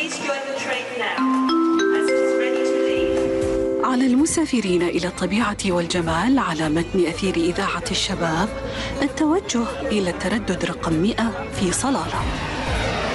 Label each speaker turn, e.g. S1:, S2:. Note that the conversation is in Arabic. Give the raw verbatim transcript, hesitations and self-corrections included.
S1: على المسافرين إلى الطبيعة والجمال على متن أثير إذاعة الشباب التوجه إلى التردد رقم مئة في صلالة.